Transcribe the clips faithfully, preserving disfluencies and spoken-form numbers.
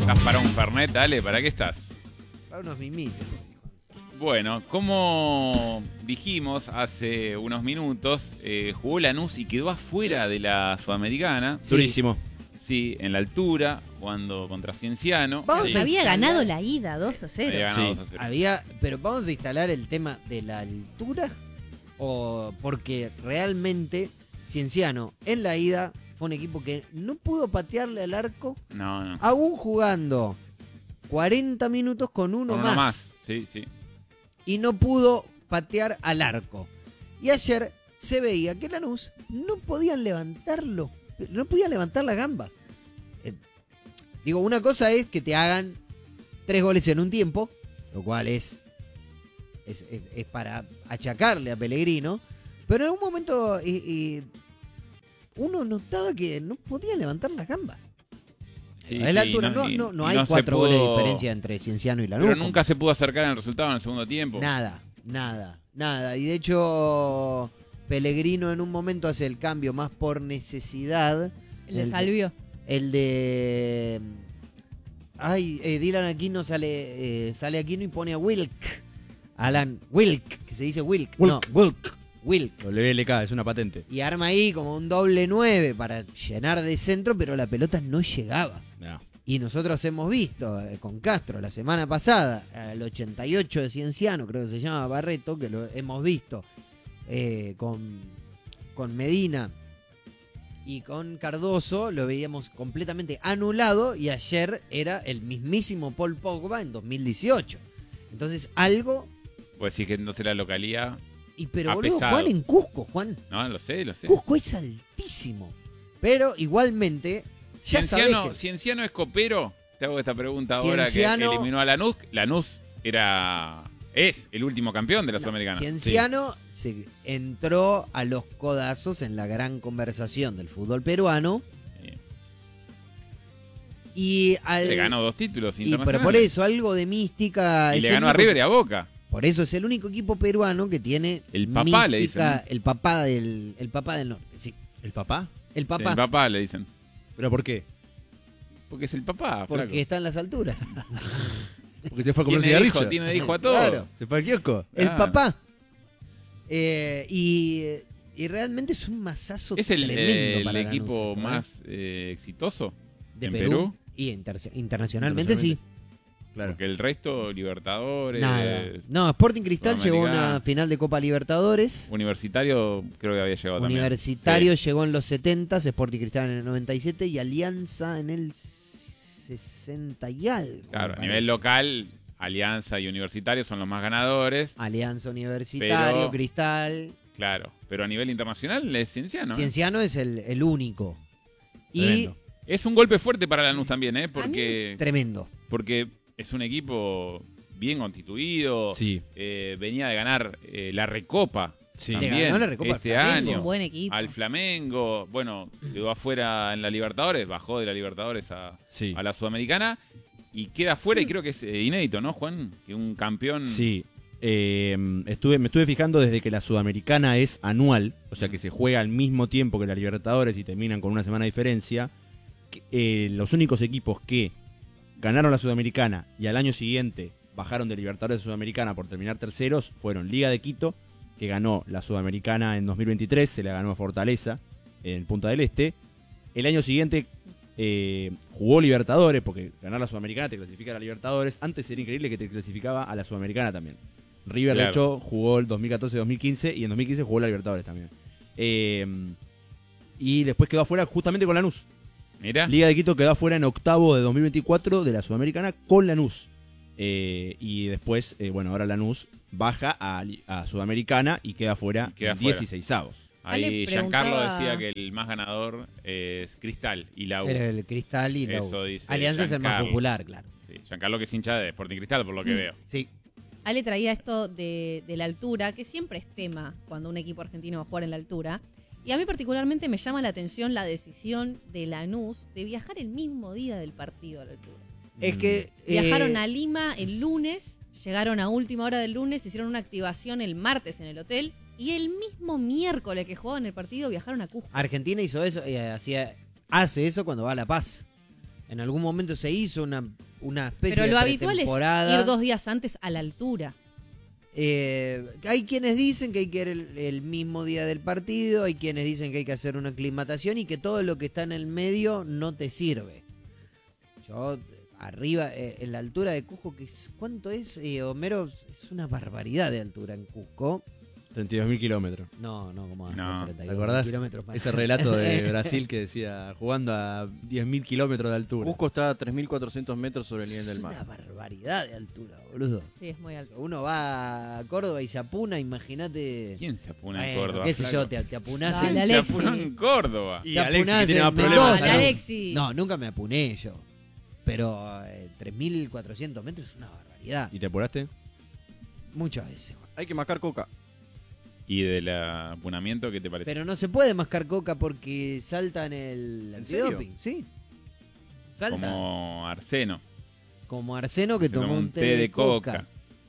¿Estás para un Fernet, Ale? ¿Para qué estás? Para unos mimitos. Bueno, como dijimos hace unos minutos, eh, jugó Lanús y quedó afuera de la Sudamericana. Sí. Durísimo. Sí, en la altura, jugando contra Cienciano. Vamos Sí. a Había instalar- ganado la ida dos a cero. Había ganado Sí. dos a cero. Había, pero vamos a instalar el tema de la altura o porque realmente Cienciano en la ida fue un equipo que no pudo patearle al arco, No, no. aún jugando cuarenta minutos con uno, Con más, uno más. Sí, sí. y no pudo patear al arco. Y ayer se veía que Lanús no podían levantarlo, no podían levantar las gambas. Eh, digo, una cosa es que te hagan tres goles en un tiempo, lo cual es, es, es- es para achacarle a Pellegrino, pero en un momento y- y uno notaba que no podían levantar las gambas. Sí, a la sí, altura no, y- no, no y hay no se cuatro pudo- goles de diferencia entre Cienciano y Lanús. Pero nunca se pudo acercar en el resultado en el segundo tiempo. Nada, nada, nada. Y de hecho, Pellegrino en un momento hace el cambio más por necesidad. El de El- Salvio. El de. Ay, eh, Dylan Aquino sale, eh, sale Aquino y pone a Wilk. Alan Wilk, que se dice Wilk. No, Wilk. Wilk. W L K, es una patente. Y arma ahí como un doble nueve para llenar de centro, pero la pelota no llegaba. No. Y nosotros hemos visto eh, con Castro la semana pasada, al ochenta y ocho de Cienciano, creo que se llama Barreto, que lo hemos visto eh, con, con Medina y con Cardoso, lo veíamos completamente anulado y ayer era el mismísimo Paul Pogba en dos mil dieciocho. Entonces algo... Pues sí que no será localía. Y pero Ha boludo, pesado. Juan en Cusco, Juan. No, lo sé, lo sé. Cusco es altísimo. Pero igualmente, ya sabés Cienciano, que... ¿Cienciano es copero? Te hago esta pregunta ahora Cienciano- que eliminó a Lanús. Lanús era es el último campeón de la Sudamericana. Cienciano se entró a los codazos en la gran conversación del fútbol peruano Sí. y al Le ganó dos títulos y internacionales. pero por eso algo de mística Y es le el ganó a único- River y a Boca. por eso es el único equipo peruano que tiene El papá, le mística, dicen, el papá del el papá del norte, sí, ¿El papá? el Sí, papá, el papá le dicen. ¿Pero por qué? Porque es el papá, porque flaco. está en las alturas. Porque se fue a comer Tiene cigarrillo. hijo, tiene hijo a todo. Claro. ¿Se fue al kiosco? El Ah. papá. Eh, y, y realmente es un masazo Es el, tremendo el para Lanús, equipo ¿eh? más eh, exitoso de en Perú, Perú. y inter- internacionalmente sí. Claro. Porque el resto, Libertadores, Nada. No, Sporting Cristal llegó a una Sudamericana. final de Copa Libertadores. Universitario creo que había llegado también. Universitario Sí. llegó en los setenta, Sporting Cristal en el noventa y siete y Alianza en el sesenta y algo. Claro, me a nivel parece. local, Alianza y Universitario son los más ganadores. Alianza Universitario, Pero- Cristal. Claro, pero a nivel internacional es Cienciano. ¿eh? Cienciano es el, el único. Y Tremendo. Es un golpe fuerte para Lanús también, ¿eh? Porque, tremendo. porque es un equipo bien constituido. Sí. eh, venía de ganar eh, la Recopa Sí. Le también ganó la Recopa al este Flamengo. Es un año. buen equipo. Al Flamengo. Bueno, quedó afuera en la Libertadores, bajó de la Libertadores a, Sí. a la Sudamericana y queda afuera y creo que es eh, inédito, ¿no, Juan? Que un campeón... Sí. Eh, estuve, me estuve fijando desde que la Sudamericana es anual, o sea que se juega al mismo tiempo que la Libertadores y terminan con una semana de diferencia. que, eh, los únicos equipos que ganaron la Sudamericana y al año siguiente bajaron de Libertadores a Sudamericana por terminar terceros fueron Liga de Quito, que ganó la Sudamericana en dos mil veintitrés, se la ganó a Fortaleza en Punta del Este. El año siguiente eh, jugó Libertadores, porque ganar la Sudamericana te clasifica a la Libertadores. Antes era increíble que te clasificaba a la Sudamericana también. River, Claro. de hecho, jugó el dos mil catorce dos mil quince y en dos mil quince jugó la Libertadores también. Eh, y después quedó afuera justamente con Lanús. Mirá. Liga de Quito quedó afuera en octavo de dos mil veinticuatro de la Sudamericana con Lanús. Eh, y después, eh, bueno, ahora Lanús baja a, a Sudamericana y queda afuera Y queda en fuera. dieciseisavos. Ahí Ale Giancarlo preguntaba- decía que el más ganador es Cristal y la U. El, el Cristal y la U. Eso dice Alianza es el más Giancarlo. popular, claro. Sí, Giancarlo que es hincha de Sporting Cristal, por lo que Mm. veo. Sí. Ale traía esto de, de la altura, que siempre es tema cuando un equipo argentino va a jugar en la altura. Y a mí particularmente me llama la atención la decisión de Lanús de viajar el mismo día del partido a la altura. Es que... Viajaron eh, a Lima el lunes, llegaron a última hora del lunes, hicieron una activación el martes en el hotel y el mismo miércoles que jugaban el partido viajaron a Cusco. Argentina hizo eso, eh, hacía, hace eso cuando va a La Paz. En algún momento se hizo una, una especie Pero de lo habitual es pretemporada. ir dos días antes a la altura. Eh, hay quienes dicen que hay que ir el, el mismo día del partido, hay quienes dicen que hay que hacer una aclimatación y que todo lo que está en el medio no te sirve. Yo, arriba, eh, en la altura de Cusco, que es, ¿cuánto es, eh, Homero? Es una barbaridad de altura en Cusco. treinta y dos mil kilómetros. No, no, como No. treinta y ¿Te dos acordás? kilómetros más. Ese relato de Brasil que decía jugando a diez mil kilómetros de altura. Cusco está a tres mil cuatrocientos metros sobre el nivel Es del una mar. barbaridad de altura, boludo. Sí, es muy alto. Uno va a Córdoba y se apuna, imagínate. ¿Quién se apuna en Bueno, Córdoba? qué sé flaco? yo, te, te apunás Dale, en... Se Alexis. apunó en Córdoba. Y te Alexis, que apunás tiene en más problemas. Mendoza. Dale, Alexis. No, nunca me apuné yo. Pero eh, tres mil cuatrocientos metros es una barbaridad. ¿Y te apuraste? Muchas veces, Juan. Hay que mascar coca. ¿Y del apunamiento qué te parece? Pero no se puede mascar coca porque salta en el ¿En serio? antidoping, ¿sí. Salta. Como, Como Arseno. Arseno que Se tomó un té de coca.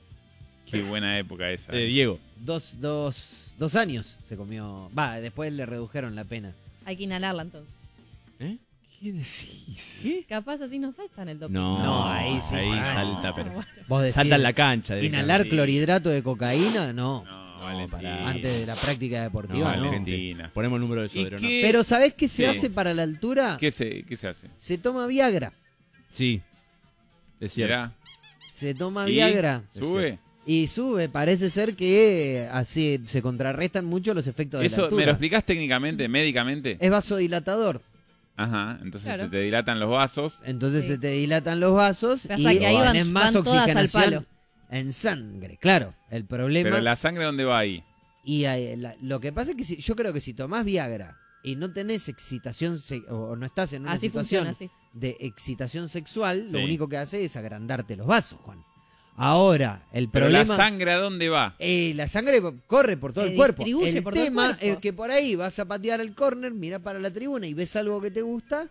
Qué buena época esa. Eh, Diego. Dos, dos, dos años se comió. Va, después le redujeron la pena. Hay que inhalarla entonces. ¿Eh? ¿Qué decís? ¿Qué? Capaz así no saltan el doping. No, No, ahí sí ahí salta. salta, pero. Bueno. Vos decís, Salta en la cancha. inhalar directamente. clorhidrato de cocaína, no. No, No, Valentina. pará. Antes de la práctica deportiva, No, no. Valentina. Ponemos el número de ¿Y Sodero, ¿no? qué, Pero ¿sabés qué se Sí. hace para la altura? ¿Qué se, qué se hace? Se toma Viagra. Sí. Es cierto. Mirá, Se toma ¿Y? Viagra. ¿sube? Y sube. Parece ser que así se contrarrestan mucho los efectos de la ¿Eso altura. me lo explicás técnicamente, médicamente? Es vasodilatador. Ajá, entonces Claro. se te dilatan los vasos. Entonces Sí. se te dilatan los vasos Pasa y que ahí van- tenés más van todas al oxigenación palo. en sangre. Claro, el problema... Pero la sangre, ¿dónde va ahí? Y eh, la- lo que pasa es que si- yo creo que si tomás Viagra y no tenés excitación se- o no estás en una Así situación funciona, sí. de excitación sexual, lo Sí. único que hace es agrandarte los vasos, Juan. Ahora, el Pero problema... la sangre, ¿a dónde va? Eh, la sangre corre por todo Se el cuerpo. distribuye El por todo el tema cuerpo. es que por ahí vas a patear el córner, mira para la tribuna y ves algo que te gusta.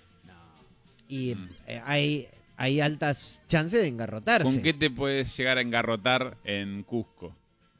Y Mm. eh, hay, hay altas chances de engarrotarse. ¿Con qué te puedes llegar a engarrotar en Cusco?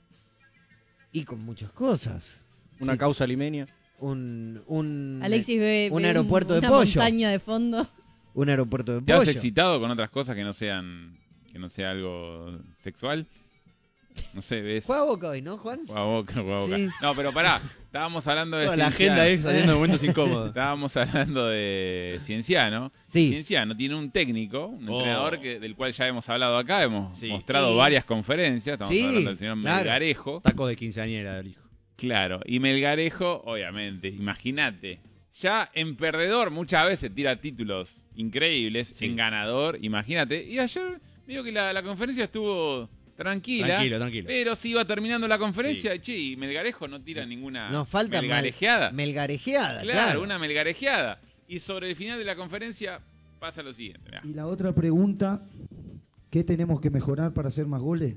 Y con muchas cosas. Una Sí. causa limeña. Un, un, Alexis ve, un ve aeropuerto de una pollo. montaña de fondo. un aeropuerto de ¿Te has pollo. excitado con otras cosas que no sean que no sea algo sexual? No sé, ¿ves? Juega Boca hoy, ¿no, Juan? Juega Boca, juega Boca. Sí. No, pero pará, estábamos hablando de Toda la Cienciano. agenda es saliendo de momentos incómodos. Estábamos hablando de Cienciano. Sí. Cienciano tiene un técnico, un Oh. entrenador que, del cual ya hemos hablado acá, hemos Sí. mostrado Sí. varias conferencias. Estamos Sí, hablando del señor claro. Melgarejo. Taco de quinceañera del hijo. Claro, y Melgarejo, obviamente, imagínate, ya en perdedor muchas veces tira títulos increíbles, Sí. en ganador, imagínate. Y ayer digo que la, la conferencia estuvo tranquila, Tranquilo, tranquilo. pero si iba terminando la conferencia, che, y Melgarejo no tira ninguna Nos falta mal- melgarejeada. melgarejeada, claro, claro. una melgarejeada. Y sobre el final de la conferencia pasa lo siguiente. mirá. Y la otra pregunta, ¿qué tenemos que mejorar para hacer más goles?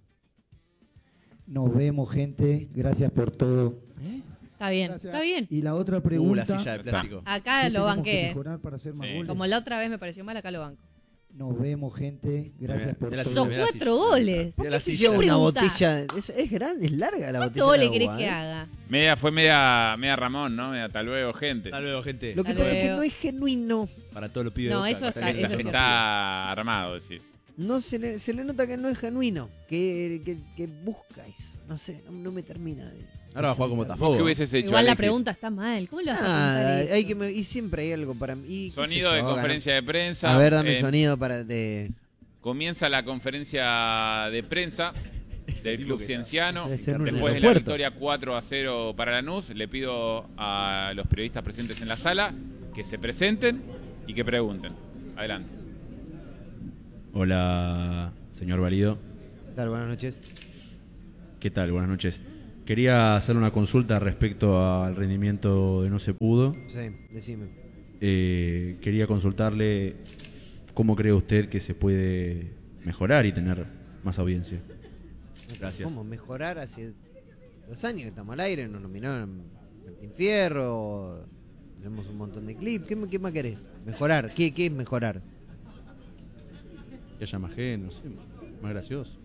Nos vemos, gente. Gracias por todo. Está bien, Gracias. está bien. Y la otra Uh, la pregunta, silla de plástico. Acá ¿qué lo tenemos que banqué. mejorar para hacer más Sí. goles? Como la otra vez me pareció mal, acá lo banco. Nos vemos, gente. Gracias por de la todo. Son Mirá la cuatro silla. goles. ¿Por Mirá la qué Si silla. lleva una preguntás? botella, es, es grande, es larga la botella. ¿Cuántos goles de querés agua, que ¿eh? haga? Media, fue media, media Ramón, ¿no? Media, hasta luego, gente. Hasta luego, gente. Lo que Hasta pasa es que luego. no es genuino. Para todos los pibes. No, de Boca, eso acá está- en eso la es gente. Está armado, decís. No se le, se le nota que no es genuino, que, que, que busca eso. No sé, no, no me termina de. Ahora va a jugar como ¿Vos Tafogo. qué hubieses hecho, Igual la Alexis? pregunta está mal. ¿Cómo le vas a Ah, preguntar eso? hay que me- y siempre hay algo para mí. y qué Sonido sé de yo, conferencia de gana- prensa. A ver, dame Eh, sonido para de. Comienza la conferencia de prensa del Club Cienciano. Debe ser un Después de la aeropuerto. victoria cuatro a cero para Lanús, le pido a los periodistas presentes en la sala que se presenten y que pregunten. Adelante. Hola, señor Valido. ¿Qué tal? Buenas noches. ¿Qué tal? Buenas noches. Quería hacer una consulta respecto al rendimiento de No Se Pudo. Sí, decime. Eh, quería consultarle cómo cree usted que se puede mejorar y tener más audiencia. Gracias. ¿Cómo mejorar? Hace dos años que estamos al aire, nos nominaron Martín Fierro, tenemos un montón de clips. ¿Qué, qué más querés? Mejorar. ¿Qué, qué es mejorar? Que haya más gente, no sé, más gracioso.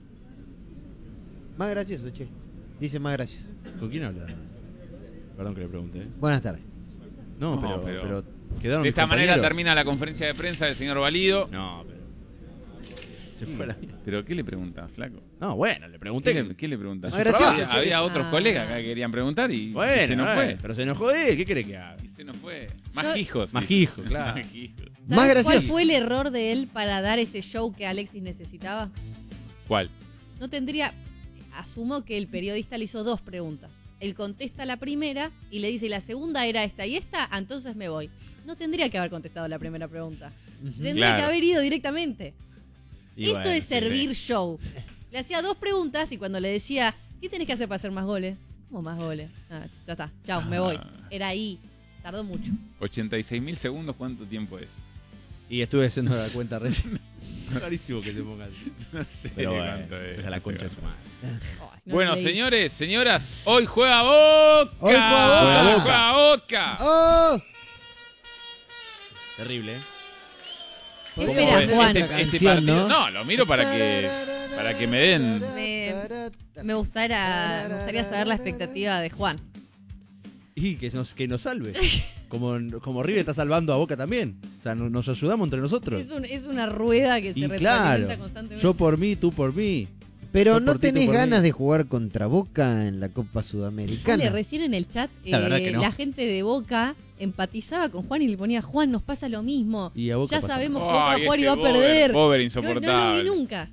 Más gracioso, che. Dice más gracioso. ¿Con quién habla? Perdón que le pregunté. ¿eh? Buenas tardes. No, No, pero, pero- pero Quedaron De mis esta manera compañeros. termina la conferencia de prensa del señor Valido. No, pero. Se fue a la mierda. ¿Pero qué le preguntas, flaco? No, bueno, le pregunté. ¿Qué que- le, qué le preguntas? Más gracioso, Había, che. había otros Ah. colegas acá que querían preguntar y, Bueno, y se nos bueno, fue. pero se enojó de él. ¿Qué quiere que haga? Y se nos fue. Más Yo- hijos. Más sí. hijos, claro. Más hijos. ¿Sabes Más cuál gracioso. fue el error de él para dar ese show que Alexis necesitaba? ¿Cuál? No tendría... Asumo que el periodista le hizo dos preguntas. Él contesta la primera y le dice, y la segunda era esta y esta, entonces me voy. No tendría que haber contestado la primera pregunta. Tendría Claro. que haber ido directamente. Y Eso bueno, es sí, servir show. Le hacía dos preguntas y cuando le decía, ¿qué tenés que hacer para hacer más goles? ¿Cómo más goles? Ah, ya está, chao, me voy. Ah. Era ahí. Tardó mucho. ochenta y seis mil segundos, ¿cuánto tiempo es? Y estuve haciendo la cuenta recién. Rarísimo que se ponga así. No sé Pero bueno, cuánto es. es a la no sé concha de cuánto. su madre. Ay, no Bueno, leí. señores, señoras, hoy juega Boca. Hoy juega Boca. Hoy juega Boca. ¡Oh! Terrible, ¿eh? ¿Qué Podría esperas, poner Juan? esta Este canción, partido- no, lo miro para que para que me den. Me- Me gustaría, me gustaría saber la expectativa de Juan. Y que nos, que nos salve. Como, como River está salvando a Boca también. O sea, no- nos ayudamos entre nosotros. Es, un- es una rueda que se Y retroalimenta claro, constantemente. yo por mí, tú por mí. Pero Yo no por ti, tú tenés por mí. ganas de jugar contra Boca en la Copa Dale, Sudamericana. recién en el chat La verdad eh, que no. la gente de Boca empatizaba con Juan y le ponía, Juan, nos pasa lo mismo. Y a Boca Ya pasa sabemos que nada. Boca va a Ay, jugar y este va a Bober, perder. Bober No, no insoportable. lo vi nunca.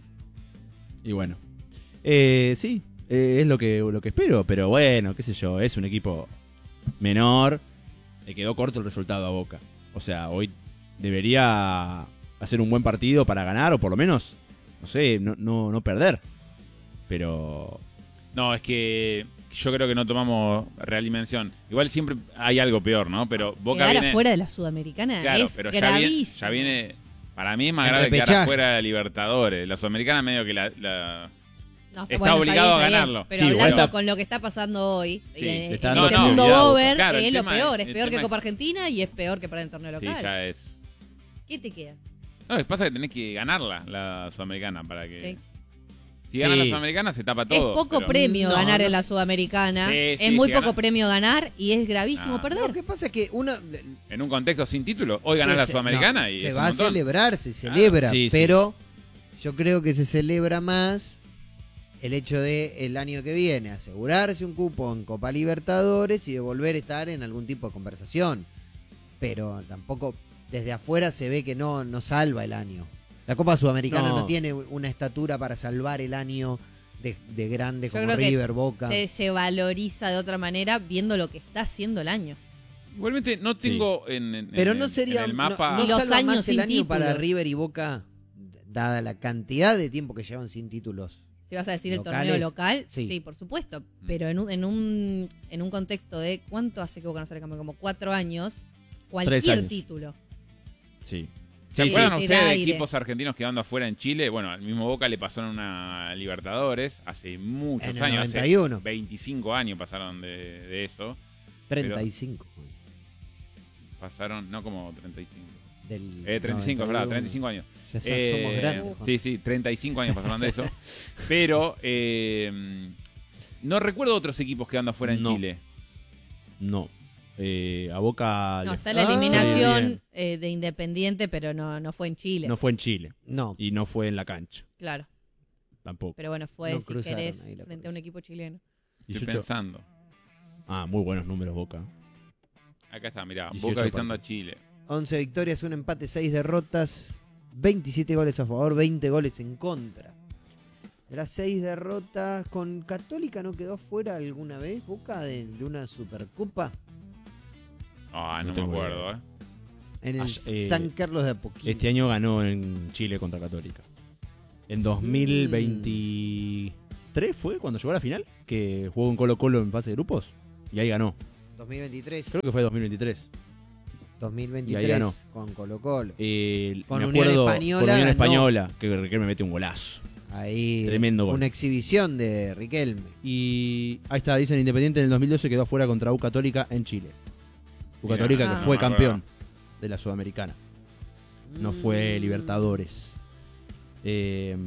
Y bueno. Eh, sí, eh, es lo que, lo que espero. Pero bueno, qué sé yo, es un equipo menor. Le quedó corto el resultado a Boca. O sea, hoy debería hacer un buen partido para ganar o por lo menos, no sé, no, no, no perder. Pero... No, es que yo creo que no tomamos real dimensión. Igual siempre hay algo peor, ¿no? Pero Boca Quedar viene. afuera de la Sudamericana Claro, es pero ya viene, gravísimo. ya viene. Para mí es más El grave quedar repechaje. afuera de la Libertadores. La Sudamericana medio que la. la- No, está obligado a bien, ganarlo. Pero Sí, igual hablando está- con lo que está pasando hoy, Sí, en, le está en dando este no, mundo prioridad a Boca. Bober Claro, el es lo tema- peor. Es el peor tema que es- Copa Argentina y es peor que para el torneo Sí, local. ya es. ¿Qué te queda? No, lo que pasa es que tenés que ganarla, la Sudamericana, para que. Sí. Si ganas Sí. la Sudamericana se tapa todo. Es poco pero- premio No, ganar no en la sé. Sudamericana. Sí, es sí, muy sí, poco gana- premio ganar y es gravísimo Ah. perder. Lo que pasa es que una En un contexto sin título, hoy se- ganás la se- Sudamericana no, y. se es va un a montón. celebrar, se Claro. celebra, Sí, sí. pero yo creo que se celebra más el hecho de el año que viene asegurarse un cupo en Copa Libertadores y de volver a estar en algún tipo de conversación. Pero tampoco desde afuera se ve que no, no salva el año. La Copa Sudamericana no, No. tiene una estatura para salvar el año de, de grandes Yo como creo que River, Boca. Se, se valoriza de otra manera viendo lo que está haciendo el año. Igualmente no tengo en, en- Pero en no el- sería en el no- mapa. no, Y los salva años más el sin año título. para River y Boca dada la cantidad de tiempo que llevan sin títulos. Si vas a decir el Locales, torneo local, sí, sí. por supuesto. Pero en un, en un en un contexto de ¿cuánto hace que Boca no sale campeón? Como cuatro años, cualquier años. título. Sí. ¿Se Sí, acuerdan sí. ustedes de Aire. equipos argentinos quedando afuera en Chile? Bueno, al mismo Boca le pasó en una Libertadores hace muchos En el años. noventa y uno. Hace veinticinco años pasaron de, de eso. treinta y cinco. Pasaron, no como treinta y cinco. Del Eh, treinta y cinco, es verdad, noventa y uno. treinta y cinco años. Ya sa- Eh, somos grandes. Juan. Sí, sí, treinta y cinco años pasaron de eso. Pero eh, no recuerdo otros equipos quedando afuera en No. Chile. No. Eh, a Boca No, le- está la Ah, eliminación bien. eh, de Independiente, pero no, no fue en Chile. no fue en Chile. No, Y no fue en la cancha. Claro. Tampoco. Pero bueno, fue, No si cruzaron querés, ahí la frente a un equipo chileno. Estoy dieciocho pensando. Ah, muy buenos números, Boca. Acá está, mirá, dieciocho Boca visitando a Chile. once victorias, un empate, seis derrotas, veintisiete goles a favor, veinte goles en contra. De las seis derrotas, ¿con Católica no quedó fuera alguna vez Boca de, de una Supercopa? Ah, no, No me tengo acuerdo, idea. ¿eh? En el Ah, eh, San Carlos de Apoquindo. Este año ganó en Chile contra Católica. En dos mil veintitrés fue cuando llegó a la final, que jugó con Colo Colo en fase de grupos. Y ahí ganó. dos mil veintitrés. Creo que fue dos mil veintitrés. dos mil Y veintitrés ahí ganó. con Colo Colo. Eh, Con me Unión acuerdo Española con Unión ganó. Española, que Riquelme mete un golazo. Ahí Tremendo gol. una exhibición de Riquelme. Y ahí está, dicen Independiente en el dos mil doce quedó afuera contra U Católica en Chile. U Mirá, Católica ah. que fue no me campeón de la Sudamericana. No fue Mm. Libertadores. Eh,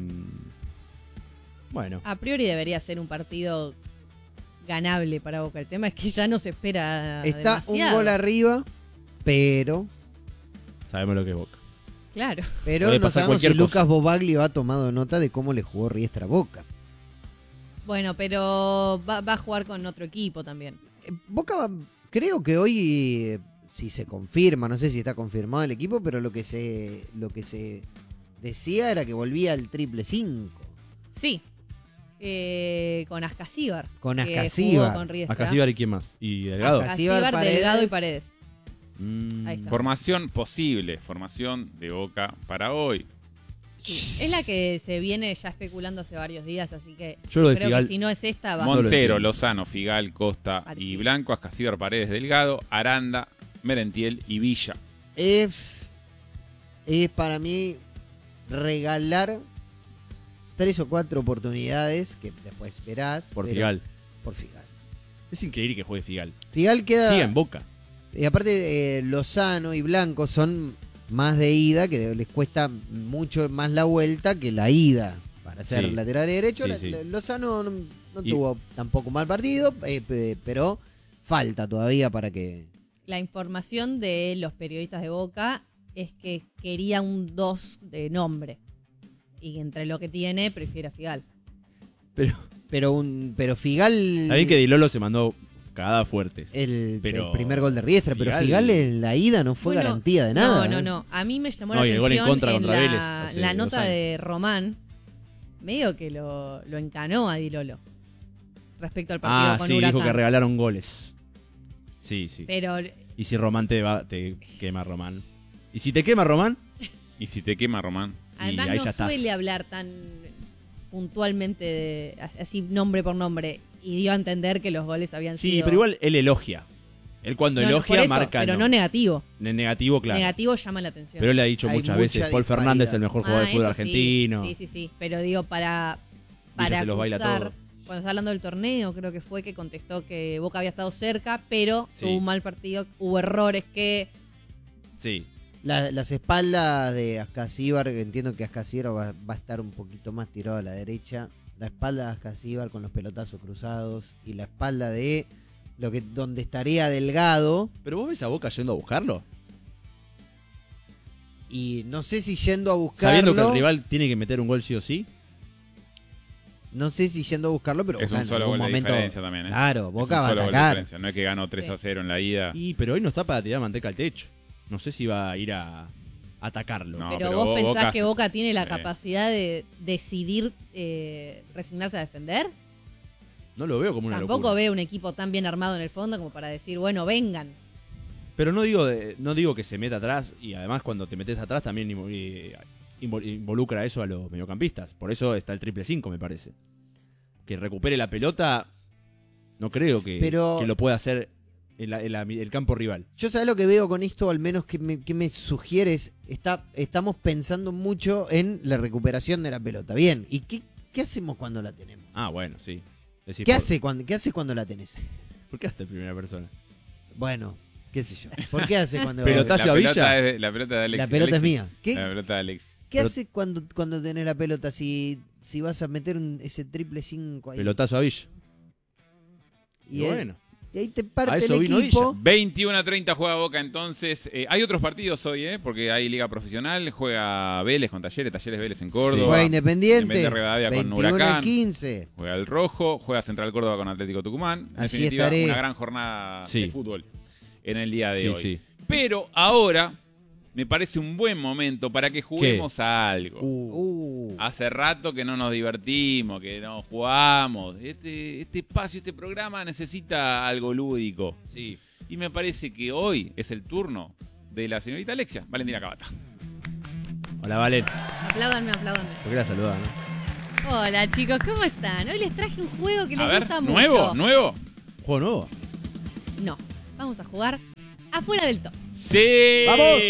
bueno, A priori debería ser un partido ganable para Boca. El tema es que ya no se espera Está demasiado. un gol arriba, pero, Sabemos lo que es Boca. Claro. pero Puede no pasar sabemos si cualquier Lucas cosa. Bobaglio ha tomado nota de cómo le jugó Riestra a Boca. Bueno, pero va, va a jugar con otro equipo también. Eh, Boca va- creo que hoy, eh, si se confirma, no sé si está confirmado el equipo, pero lo que se, lo que se decía era que volvía al triple cinco. Sí. Eh, con Ascasíbar. Con que Ascasíbar. jugó con Riestra. Acasíbar y quién más. Y Delgado. Ascasíbar, Ascasíbar, Paredes. Delgado y Paredes. Mm. Ahí está. Formación posible, formación de Boca para hoy. Sí. Es la que se viene ya especulando hace varios días, así que Yo lo de creo Figal- que si no es esta, va No lo Montero, entiendo. Lozano, Figal, Costa y Parecido. Blanco, Ascasíbar, Paredes, Delgado, Aranda, Merentiel y Villa. Es, es para mí regalar tres o cuatro oportunidades que después verás. Por pero- Figal. Por Figal. Es increíble que juegue Figal. Figal queda. Sigue en Boca. Y aparte, eh, Lozano y Blanco son más de ida, que les cuesta mucho más la vuelta que la ida para ser Sí. lateral derecho. Sí, La- sí. la- Lozano no, no Y- tuvo tampoco mal partido, eh, pe- pero falta todavía para que. la información de los periodistas de Boca es que quería un dos de nombre. Y entre lo que tiene, prefiere a Figal. Pero Pero un pero Figal. está bien que Di Lolo se mandó cagadas fuertes. el, pero el primer gol de Riestra, pero Figal- Figal en la ida no fue Bueno, garantía de nada. No, no, ¿eh? no. A mí me llamó No, la y el gol en atención contra en contra la, Vélez hace la dos nota años. de Román. Medio que lo, lo encanó a Di Lolo. Respecto al partido Ah, con sí, Huracán. dijo que regalaron goles. Sí, sí. Pero Y si Román te, va, te quema Román. Y si te quema Román, Y si te quema, Román. además ahí no ya estás. suele hablar tan puntualmente, de- así nombre por nombre. Y dio a entender que los goles habían sí, sido... pero igual él elogia. Él cuando No, no, elogia por eso, marca pero no. no negativo. En negativo, claro. Negativo llama la atención. Pero él ha dicho Hay muchas mucha veces, Paul disparidad. Fernández el mejor jugador Ah, de fútbol eso sí. argentino. Sí, sí, sí. Pero digo, para, Villa para se los baila acusar, todo. cuando está hablando del torneo, creo que fue que contestó que Boca había estado cerca, pero Sí. tuvo un mal partido, hubo errores que... Sí. La- las espaldas de Ascasíbar, que entiendo que Ascasíbar va, va a estar un poquito más tirado a la derecha. La espalda de Ascasíbar con los pelotazos cruzados. Y la espalda de lo que donde estaría Delgado. ¿Pero vos ves a Boca yendo a buscarlo? Y no sé si yendo a buscarlo. Sabiendo que el rival tiene que meter un gol sí o sí. No sé si yendo a buscarlo, pero Es Boca un en solo algún gol de momento. diferencia también, ¿eh? Claro, Es Boca un va a solo gol de atacar. diferencia. No es que ganó tres a cero en la ida. Y, pero hoy no está para tirar manteca al techo. No sé si va a ir a atacarlo. No, pero, pero vos Bo- pensás Boca que se- Boca tiene la Sí. capacidad de decidir eh, resignarse a defender. No lo veo como una Tampoco locura. veo un equipo tan bien armado en el fondo como para decir, bueno, vengan. Pero no digo, de- no digo que se meta atrás. Y además cuando te metes atrás también invo- eh, invo- involucra eso a los mediocampistas. Por eso está el triple cinco, me parece. Que recupere la pelota, no creo que, Pero- que lo pueda hacer en la- en la- el campo rival. Yo sabés lo que veo con esto, al menos que me, que me sugieres, está, estamos pensando mucho en la recuperación de la pelota. Bien, ¿y qué, qué hacemos cuando la tenemos? Ah, bueno, sí. Decís, ¿Qué, por- hace cuando, ¿Qué hace cuando la tenés? ¿Por qué hasta en primera persona? Bueno, qué sé yo. ¿Por qué hace cuando Pelotazo la a pelota Villa. es de, la pelota de Alex. la pelota es mía? ¿Qué, La pelota de Alex. qué pero- hace cuando, cuando tenés la pelota si, si vas a meter un- ese triple cinco ahí? Pelotazo a Villa. y, Y ahí- bueno. y ahí te A parte eso el vino equipo. veintiuno a treinta juega Boca entonces. Eh, hay otros partidos hoy, ¿eh? Porque hay Liga Profesional. Juega Vélez con Talleres. Talleres Vélez en Córdoba. Juega Independiente. Independiente Rivadavia con veintiuno a Huracán. quince. Juega el Rojo. Juega Central Córdoba con Atlético Tucumán. En Allí definitiva, estaré. una gran jornada Sí. de fútbol en el día de Sí, hoy. sí. Pero ahora me parece un buen momento para que juguemos a algo. Uh, Hace rato que no nos divertimos, que no jugamos. Este, este espacio, este programa necesita algo lúdico. Sí. Y me parece que hoy es el turno de la señorita Alexia Valentina Cabata. Hola, Valen. Apláudanme, apláudanme. ¿Por qué la saludas, no? Hola chicos, ¿cómo están? Hoy les traje un juego que les A ver, gusta mucho. ¿nuevo? ¿Nuevo? ¿Juego nuevo? No, vamos a jugar afuera del top. ¡Sí! ¡Vamos!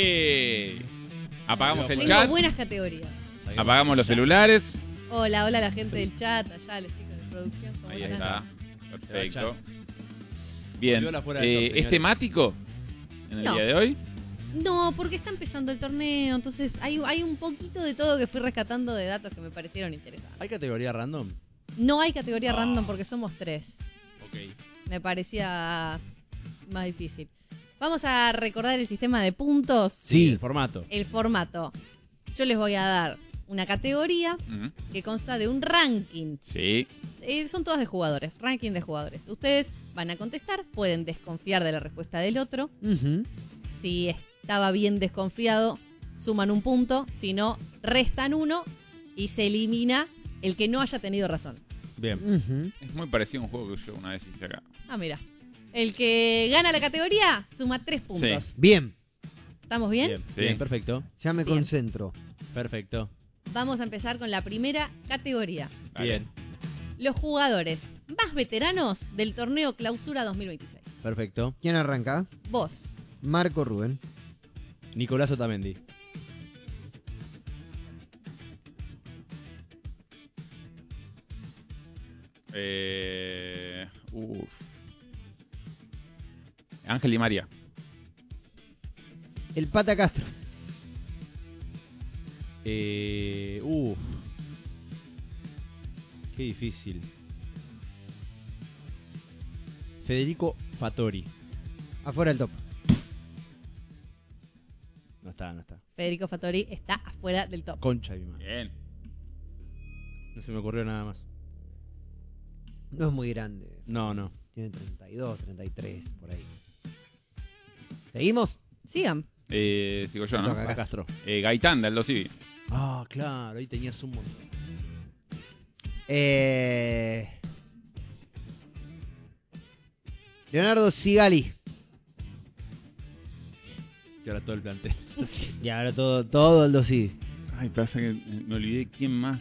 Apagamos el Tengo chat, buenas categorías. apagamos los celulares. Hola, hola la gente del chat, allá los chicos de producción. ¿cómo Ahí están? está. Perfecto. Volvió Bien. la fuera del Eh, top, ¿Es señores. temático en el No. día de hoy? No, porque está empezando el torneo, entonces hay, hay un poquito de todo que fui rescatando de datos que me parecieron interesantes. ¿Hay categoría random? No hay categoría Ah. random porque somos tres. Ok. Me parecía más difícil. Vamos a recordar el sistema de puntos. Sí. El formato. El formato. Yo les voy a dar una categoría Mm, que consta de un ranking. Sí. Eh, son todas de jugadores, ranking de jugadores. Ustedes van a contestar, pueden desconfiar de la respuesta del otro. Ujú. Si estaba bien desconfiado, suman un punto. Si no, restan uno y se elimina el que no haya tenido razón. Bien. Ujú. Es muy parecido a un juego que yo una vez hice acá. Ah, mira. El que gana la categoría suma tres puntos. Bien, ¿Estamos bien? Bien, Sí. bien, perfecto. ya me Bien. concentro. Perfecto. Vamos a empezar con la primera categoría. Dale. Bien. Los jugadores más veteranos del torneo Clausura dos mil veintiséis. Perfecto. ¿Quién arranca? Vos. Marco Rubén. Nicolás Otamendi. Eh, uf. Ángel y María. El Pata Castro. Eh, uh. Qué difícil. Federico Fattori. Afuera del top. No está, no está. Federico Fattori está afuera del top. Concha de mi madre. Bien. No se me ocurrió nada más. No es muy grande. No, no. Tiene treinta y dos, treinta y tres, por ahí. ¿Seguimos? Sigan. Eh, sigo yo, ¿no? Toca. A Castro. Eh, Gaitán, de Aldo Civi. Ah, claro, ahí tenías un montón. Eh... Leonardo Sigali. Y ahora todo el plantel. Y ahora todo, todo el sí. Ay, pasa que me olvidé quién más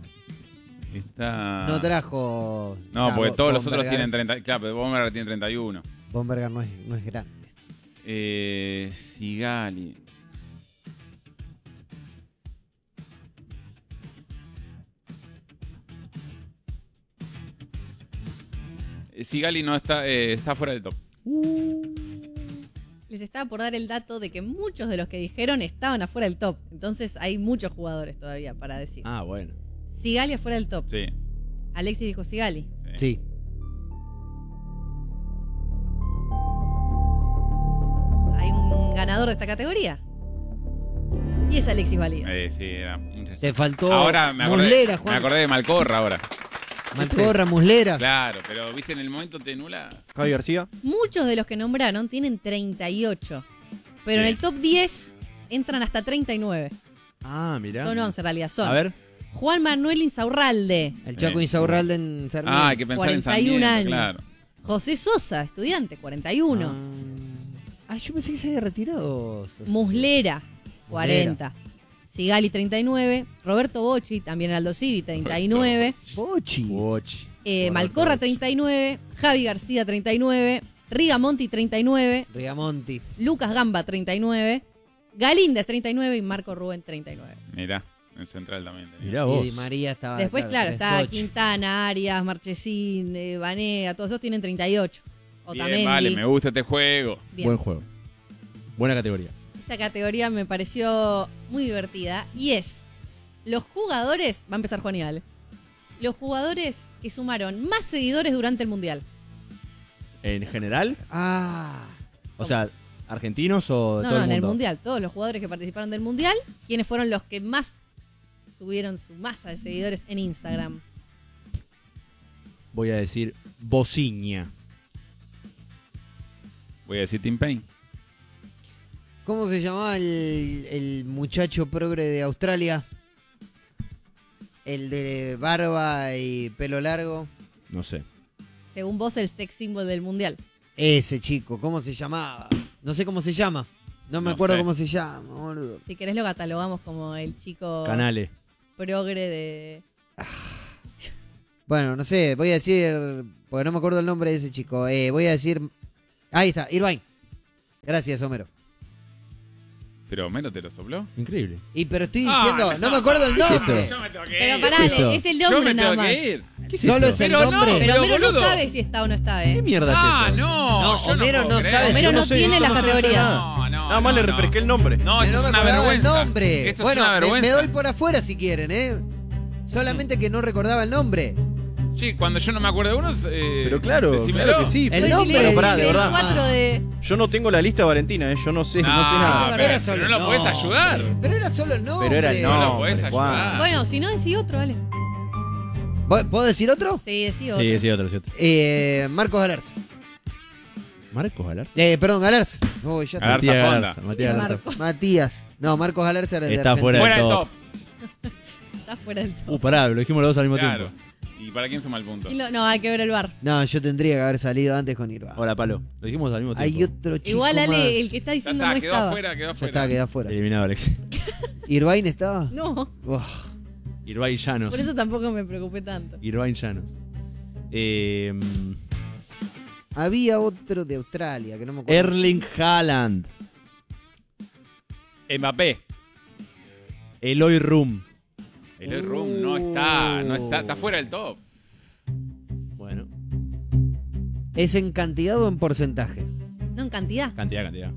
está. No trajo. No, Ah, porque Bo- todos los otros Bomberger. tienen treinta. Claro, pero Bomberger tiene treinta y uno. Bomberger no es, no es grande. Eh, Sigali. Eh, Sigali no está, eh, está fuera del top. Les estaba por dar el dato de que muchos de los que dijeron estaban afuera del top. Entonces hay muchos jugadores todavía para decir. Ah, bueno. Sigali afuera del top. Sí. Alexis dijo Sigali. Sí. Hay un ganador de esta categoría. Y es Alexis Valida. Eh, sí, era un- Te faltó Ahora me acordé, Muslera, me Juan. acordé de Malcorra ahora. Malcorra, Muslera. Claro, pero viste en el momento te nula. Javi García. Muchos de los que nombraron tienen treinta y ocho. Pero en Sí. el top diez entran hasta treinta y nueve. Ah, mirá. Son once en realidad. Son A ver. Juan Manuel Insaurralde, El Chaco Sí. Insaurralde en Sarmiento. Ah, hay que pensar en cuarenta y un Sarmiento, años. claro. José Sosa, estudiante, cuarenta y uno. Ah, yo pensé que se había retirado. Muslera, cuarenta. Sigali, treinta y nueve. Roberto Bocci, también Aldo Civi, treinta y nueve. Bochi. Bochi. Eh, Roberto Malcorra, Bocci. treinta y nueve. Javi García, treinta y nueve. Rigamonti, treinta y nueve. Rigamonti. Lucas Gamba, treinta y nueve. Galíndez, treinta y nueve. Y Marco Rubén, treinta y nueve. Mirá, en Central también. tenía. Mirá Y vos. Di María estaba. Después, claro, está treinta y ocho. Quintana, Arias, Marchesín, eh, Vanega, todos esos tienen treinta y ocho. Otamendi. Bien, vale, me gusta este juego. Bien. Buen juego. Buena categoría. Esta categoría me pareció muy divertida y es los jugadores, va a empezar Juan y Ale, los jugadores que sumaron más seguidores durante el Mundial. En general, Ah. o sea, argentinos o de No, todo no, el en el mundo. Mundial, todos los jugadores que participaron del Mundial, ¿quiénes fueron los que más subieron su masa de seguidores en Instagram? Voy a decir Bociña. Voy a decir Tim Payne. ¿Cómo se llamaba el, el muchacho progre de Australia? El de barba y pelo largo. No sé. Según vos, el sex symbol del Mundial. Ese chico, ¿cómo se llamaba? No sé cómo se llama. No me No acuerdo sé. cómo se llama, boludo. Si querés lo catalogamos como el chico Canales. progre de... Bueno, no sé, voy a decir, porque no me acuerdo el nombre de ese chico. Eh, voy a decir, ahí está, Irvine. Gracias, Homero. Pero Homero te lo sopló. Increíble. Y pero estoy Ah, diciendo, no, no. me acuerdo el nombre. esto? Yo me tengo que Pero ir. parale, esto? es el Yo nombre me nada tengo más. que ir. ¿Qué es Solo esto? es el Pero no, nombre. Pero Pero, Homero no boludo. sabe si está o no está, ¿Qué ¿eh? mierda es Ah, esto? no. No, yo Homero puedo no creer. sabe si Homero uno no sé, tiene no las sé hacer categorías. nada. No, no. Nada más no, le no. refresqué el nombre. No, Pero esto no es me una acordaba el vergüenza. nombre. Esto es Bueno, una me, vergüenza. me doy por afuera si quieren, ¿eh? Solamente que no recordaba el nombre. Sí, cuando yo no me acuerdo de unos. Eh, Pero claro, decímelo. claro que sí. El pero- nombre. Pero Sí, pará, de sí, verdad. cuatro de... Yo no tengo la lista, Valentina, ¿eh? Yo no sé, no, No, sé nada. Eso pero, es solo pero no el lo podés nombre. ayudar. Pero era solo el nombre. Pero era el No lo nombre, podés Juan. ayudar. Bueno, si no, decí otro, vale. ¿Vos- ¿Puedo decir otro? Sí, decí otro. Sí, sí, otro, sí, otro. Eh, Marcos Galarza. Marcos Galarza. Eh, perdón, Galarza. Uy, ya está. Galarza Matías Fonda. Galarza. Matías Galarza. Marco. Matías. No, Marcos Galarza era el de Está Argentina. fuera Fuera del del top. top. Está fuera del top. Uh, pará, lo dijimos los dos al mismo Claro. tiempo. ¿Y para quién suma el punto? Y lo- no, hay que ver el bar. No, yo tendría que haber salido antes con Irvine. Hola, Palo. Lo dijimos al mismo Hay tiempo. otro chico Igual más. Ale, el que está Ya diciendo está, no quedó estaba. afuera, quedó Ya afuera. está, queda afuera. Eliminado, Alex. ¿Irvine estaba? No, Uf. Irvine Llanos. por eso tampoco me preocupé tanto. Irvine Llanos. Eh, Había otro de Australia que no me acuerdo. Erling Haaland. Mbappé. Eloy Room. El Room no está, no está, está fuera del top. Bueno, ¿Es en cantidad o en porcentaje? No en cantidad. cantidad, cantidad.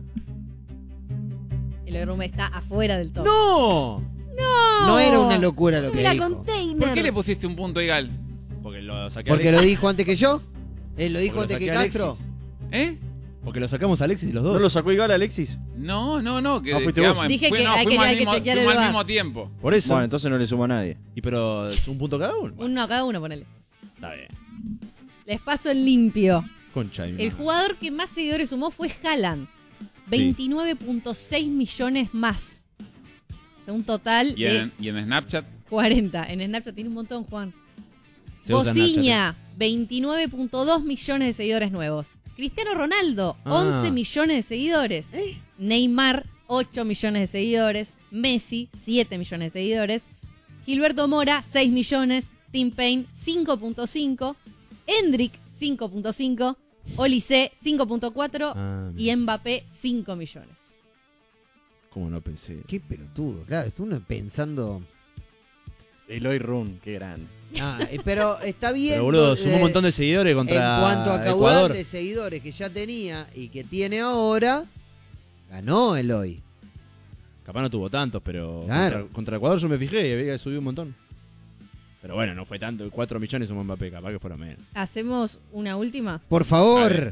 El Room está afuera del top. ¡No! ¡No! No era una locura lo que La dijo. container. ¿Por qué le pusiste un punto, Igal? Porque lo saqué Porque lo Alexis. dijo antes que yo. Él lo dijo Porque antes lo que saqué Castro. Alexis. ¿Eh? Porque lo sacamos a Alexis los dos. ¿No lo sacó igual Alexis? No, no, no. Que Ah, fuiste quedamos vos. en- Dije fue- que no, hay que- fuimos al hay que mismo- chequear el fuimos al bar. mismo tiempo. Por eso. Bueno, entonces no le sumo a nadie. Y pero es un punto cada uno. Uno a cada uno, ponele. Está bien. Les paso el limpio. Concha de mi El madre. jugador que más seguidores sumó fue Haaland. veintinueve punto seis millones más. O sea, un total Y de en, y en Snapchat, cuarenta. En Snapchat tiene un montón, Juan. Se usa Bociña, veintinueve punto dos millones de seguidores nuevos. Cristiano Ronaldo, Ah. once millones de seguidores. Neymar, ocho millones de seguidores. Messi, siete millones de seguidores. Gilberto Mora, seis millones. Tim Payne, cinco punto cinco. Hendrik, cinco punto cinco. Olise, cinco punto cuatro. Ah, Y Mbappé, cinco millones. ¿Cómo no pensé? Qué pelotudo, claro. Estuve pensando. Eloy Run, qué grande. Ah, eh, pero está bien. Pero boludo, eh, sumó un montón de seguidores contra En cuanto a caudal Ecuador. de seguidores que ya tenía y que tiene ahora, ganó Eloy. Capaz no tuvo tantos, pero Claro. contra, contra Ecuador yo me fijé y había que subir un montón. Pero bueno, no fue tanto. cuatro millones sumó Mbappé, capaz que fueron menos. Hacemos una última. Por favor. Dale.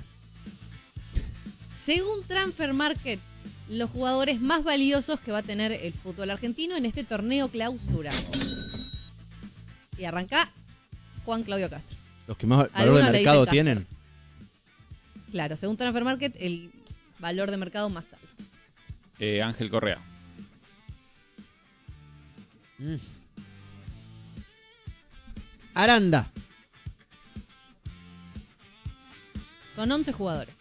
Según Transfer Market, los jugadores más valiosos que va a tener el fútbol argentino en este torneo clausura. Y arranca Juan Claudio Castro. Los que más valor de Algunos le mercado dicen tienen. Claro, según Transfer Market, el valor de mercado más alto. eh, Ángel Correa. Mm. Aranda. Son once jugadores.